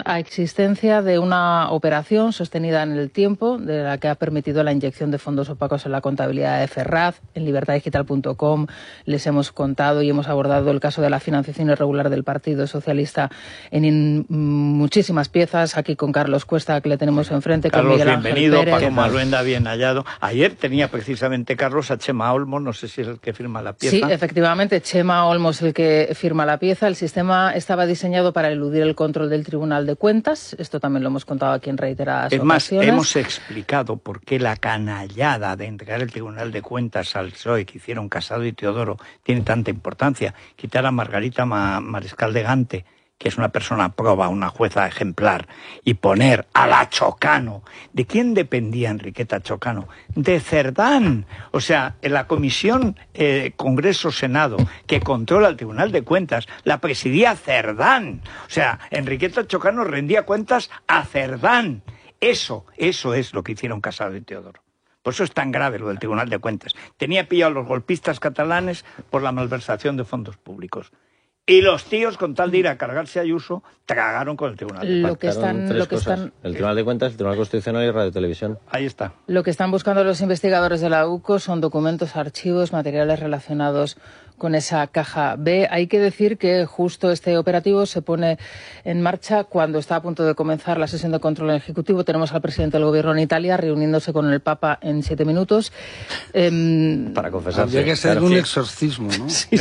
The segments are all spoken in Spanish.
alusión a existencia de una operación sostenida en el tiempo, de la que ha permitido la inyección de fondos opacos en la contabilidad de Ferraz. En libertaddigital.com les hemos contado y hemos abordado el caso de la financiación irregular del Partido Socialista en muchísimas piezas. Aquí con Carlos Cuesta, que le tenemos enfrente. Carlos, con Miguel Ángel bienvenido. Pérez. Paco Maluenda, bien hallado. Ayer tenía precisamente Carlos a Chema Olmos, no sé si es el que firma la pieza. Sí, efectivamente, Chema Olmos es el que firma la pieza. El sistema estaba diseñado para eludir el control del Tribunal de Cuentas. Esto también lo hemos contado aquí en reiteradas ocasiones. Es más, hemos explicado por qué la canallada de entregar el Tribunal de Cuentas al PSOE que hicieron Casado y Teodoro tiene tanta importancia. Quitar a Margarita Mariscal de Gante, que es una persona proba, una jueza ejemplar, y poner a la Chocano. ¿De quién dependía Enriqueta Chocano? De Cerdán. O sea, en la comisión Congreso-Senado que controla el Tribunal de Cuentas la presidía Cerdán. O sea, Enriqueta Chocano rendía cuentas a Cerdán. Eso es lo que hicieron Casado y Teodoro. Por eso es tan grave lo del Tribunal de Cuentas. Tenía pillado a los golpistas catalanes por la malversación de fondos públicos. Y los tíos, con tal de ir a cargarse a Ayuso, tragaron con el Tribunal de Cuentas. El Tribunal de Cuentas, el Tribunal Constitucional y Radio Televisión. Ahí está. Lo que están buscando los investigadores de la UCO son documentos, archivos, materiales relacionados con esa caja B. Hay que decir que justo este operativo se pone en marcha cuando está a punto de comenzar la sesión de control ejecutivo. Tenemos al presidente del Gobierno en Italia reuniéndose con el Papa en 7 minutos. Para confesarse. Habría que ser un exorcismo, ¿no? Sí.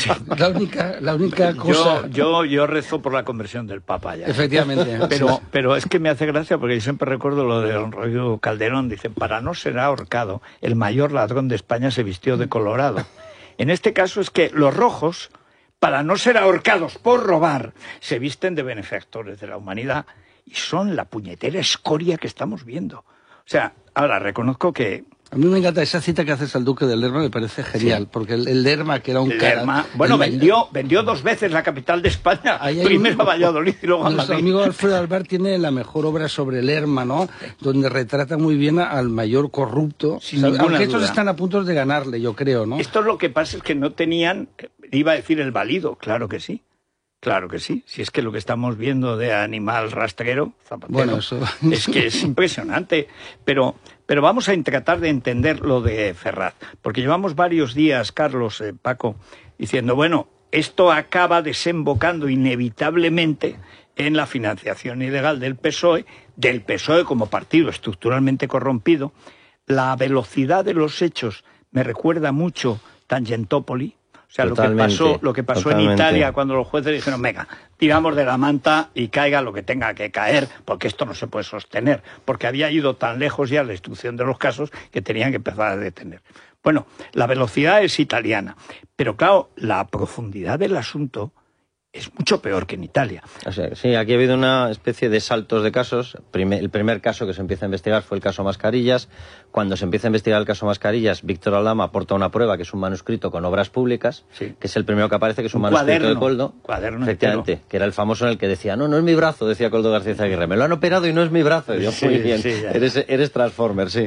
La única cosa... Yo rezo por la conversión del Papa ya. Efectivamente. Pero es que me hace gracia porque yo siempre recuerdo lo de don Rodrigo Calderón. Dice, para no ser ahorcado, el mayor ladrón de España se vistió de colorado. En este caso es que los rojos, para no ser ahorcados por robar, se visten de benefactores de la humanidad y son la puñetera escoria que estamos viendo. O sea, ahora reconozco que... A mí me encanta esa cita que haces al Duque del Lerma, me parece genial, sí. Porque el Lerma, que era un cara... Bueno, vendió 2 veces la capital de España, primero a Valladolid y luego a Madrid. Nuestro amigo Alfredo Alvar tiene la mejor obra sobre Lerma, ¿no? Donde retrata muy bien al mayor corrupto, aunque estos están a punto de ganarle, yo creo, ¿no? Esto lo que pasa es que no tenían, iba a decir el válido, claro que sí. Claro que sí, si es que lo que estamos viendo de animal rastrero, Zapatero, bueno, eso... es que es impresionante. Pero vamos a tratar de entender lo de Ferraz, porque llevamos varios días, Carlos, Paco, diciendo, bueno, esto acaba desembocando inevitablemente en la financiación ilegal del PSOE como partido estructuralmente corrompido. La velocidad de los hechos me recuerda mucho Tangentopoli. O sea, lo que pasó en Italia cuando los jueces dijeron, venga, tiramos de la manta y caiga lo que tenga que caer, porque esto no se puede sostener, porque había ido tan lejos ya la instrucción de los casos que tenían que empezar a detener. Bueno, la velocidad es italiana, pero claro, la profundidad del asunto es mucho peor que en Italia. O sea, sí, aquí ha habido una especie de saltos de casos. El primer caso que se empieza a investigar fue el caso Mascarillas. Cuando se empieza a investigar el caso Mascarillas, Víctor Aldama aporta una prueba, que es un manuscrito con obras públicas, sí. Que es el primero que aparece, que es un manuscrito de Coldo. Efectivamente, que era el famoso en el que decía, no es mi brazo, decía Coldo García Aguirre, me lo han operado y no es mi brazo. Y yo, muy bien, sí, eres Transformer, sí.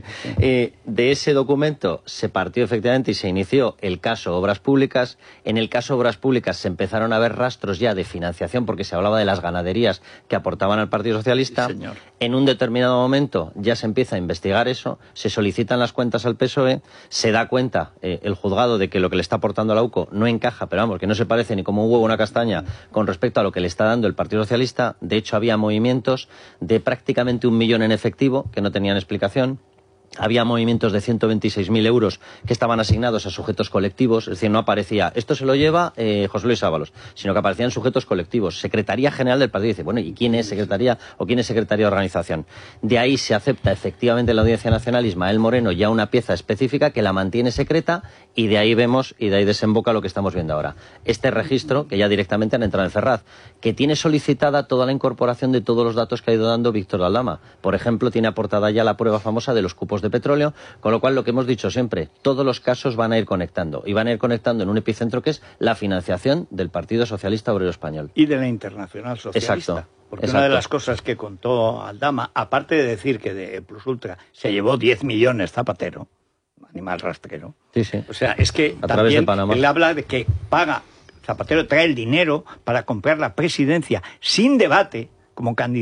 De ese documento se partió efectivamente y se inició el caso Obras Públicas. En el caso Obras Públicas se empezaron a ver rastros ya de financiación, porque se hablaba de las ganaderías que aportaban al Partido Socialista. Sí, señor. En un determinado momento ya se empieza a investigar eso, se solicitan las cuentas al PSOE, se da cuenta el juzgado de que lo que le está aportando a la UCO no encaja, pero vamos, que no se parece ni como un huevo a una castaña con respecto a lo que le está dando el Partido Socialista. De hecho, había movimientos de prácticamente 1 millón en efectivo que no tenían explicación. Había movimientos de 126.000 euros que estaban asignados a sujetos colectivos, es decir, no aparecía, esto se lo lleva José Luis Ábalos, sino que aparecían sujetos colectivos. Secretaría General del Partido dice, bueno, ¿y quién es secretaría o quién es secretaría de organización? De ahí se acepta efectivamente en la Audiencia Nacional Ismael Moreno ya una pieza específica que la mantiene secreta y de ahí vemos y de ahí desemboca lo que estamos viendo ahora. Este registro, que ya directamente han entrado en Ferraz, que tiene solicitada toda la incorporación de todos los datos que ha ido dando Víctor Aldama. Por ejemplo, tiene aportada ya la prueba famosa de los cupos de petróleo, con lo cual lo que hemos dicho siempre, todos los casos van a ir conectando y van a ir conectando en un epicentro que es la financiación del Partido Socialista Obrero Español. Y de la Internacional Socialista. Exacto. Porque una de las cosas que contó Aldama, aparte de decir que de Plus Ultra se llevó 10 millones Zapatero, animal rastrero, sí, sí. O sea, es que a través de Panamá. Él habla de que paga, Zapatero trae el dinero para comprar la presidencia sin debate como candidato